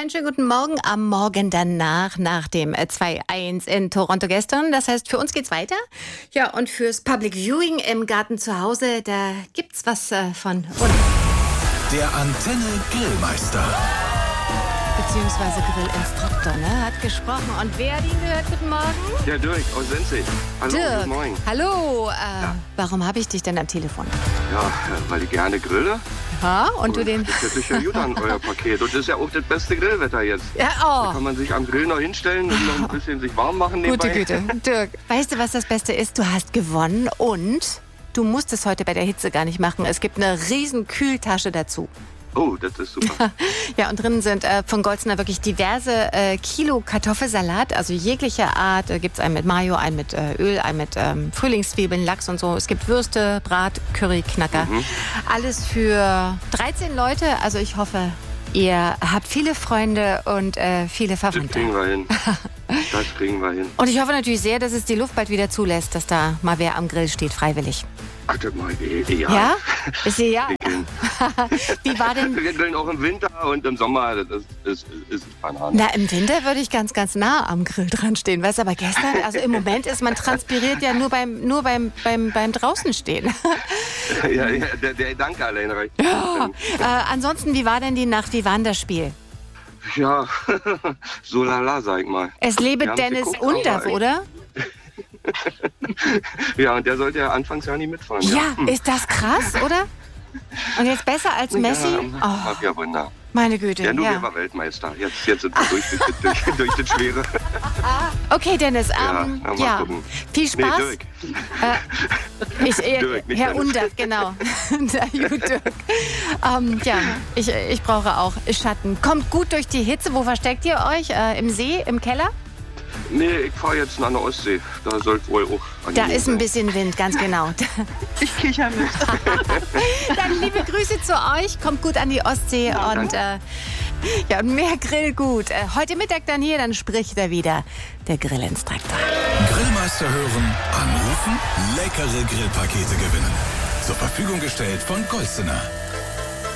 Einen schönen guten Morgen am Morgen danach, nach dem 2-1 in Toronto gestern. Das heißt, für uns geht's weiter. Ja, und fürs Public Viewing im Garten zu Hause, da gibt's was von uns. Der Antenne Grillmeister. Beziehungsweise Grillinstruktor, ne? Hat gesprochen. Und wer hat ihn gehört? Guten Morgen. Ja, Dirk aus Sensing. Hallo, Dirk, guten Morgen. hallo. Warum habe ich dich denn am Telefon? Ja, weil ich gerne grille. Ha? Und du den... Das hört sich ja gut an, euer Paket. Und das ist ja auch das beste Grillwetter jetzt. Ja, Da kann man sich am Grill noch hinstellen und noch ein bisschen sich warm machen nebenbei. Gute Güte. Dirk, weißt du, was das Beste ist? Du hast gewonnen und du musst es heute bei der Hitze gar nicht machen. Es gibt eine riesen Kühltasche dazu. Oh, das ist super. Ja, und drinnen sind von Goldsner wirklich diverse Kilo Kartoffelsalat, also jeglicher Art. Da gibt es einen mit Mayo, einen mit Öl, einen mit Frühlingszwiebeln, Lachs und so. Es gibt Würste, Brat, Curry, Knacker. Alles für 13 Leute. Also ich hoffe, ihr habt viele Freunde und viele Das Verwandte. kriegen wir hin. Das kriegen wir hin. Und ich hoffe natürlich sehr, dass es die Luft bald wieder zulässt, dass da mal wer am Grill steht, freiwillig. Ach, das mal, ja. Ja? Ist sie ja? Wir grillen. Wie war denn... Wir grillen auch im Winter und im Sommer. Das ist Bananen. Na, im Winter würde ich ganz nah am Grill dran stehen. Weißt du, aber gestern, also im Moment ist man transpiriert ja nur beim draußen stehen. Ja, der Danke allein reicht. Ja. Ansonsten, wie war denn die Nacht? Wie war denn das Spiel? Ja, so lala, sag ich mal. Es lebe Wir haben's Dennis geguckt, Undaff, aber- oder? Ja, und der sollte ja anfangs ja nie mitfahren. Ja, ist das krass, oder? Und jetzt besser als Messi? Ja, Oh, ja, Wunder. meine Güte. Ja, nur Ja. wir war Weltmeister. Jetzt sind wir durch das Schwere. Okay, Dennis, Ja, na, mal gucken. viel Spaß. Nee, Dirk. Dirk, nicht Herr Dennis. Undaff, genau. Na gut, Dirk. Ja, ich brauche auch Schatten. Kommt gut durch die Hitze. Wo versteckt ihr euch? Im See, im Keller? Nee, ich fahre jetzt nach der Ostsee. Da sollte wohl auch Da angenehm ist ein sein. bisschen Wind, ganz genau. Ich kicher mit. Dann liebe Grüße zu euch. Kommt gut an die Ostsee und ja, und mehr Grillgut. Heute Mittag dann hier, dann spricht er wieder, der Grillinstruktor. Grillmeister hören, anrufen, leckere Grillpakete gewinnen. Zur Verfügung gestellt von Goldsner.